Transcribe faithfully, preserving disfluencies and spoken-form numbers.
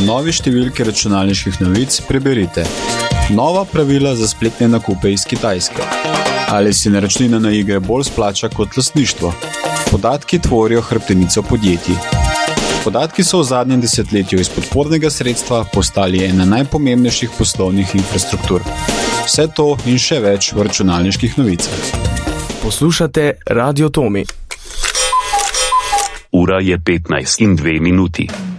novi številki računalniških novic preberite: nova pravila za spletne nakupe iz Kitajske. Ali si naročnina na igre bolj splača kot lastništvo? Podatki tvorijo hrbtenico podjetij. Podatki so v zadnjem desetletju iz podpornega sredstva postali ena najpomembnejših poslovnih infrastruktur. Vse to in še več v računalniških novicah. Poslušate Radio Tomi. Ura je petnajst in dve minuti.